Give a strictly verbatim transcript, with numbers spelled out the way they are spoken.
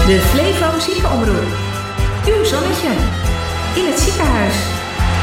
De Flevo Ziekenomroep. Uw zonnetje. In het ziekenhuis.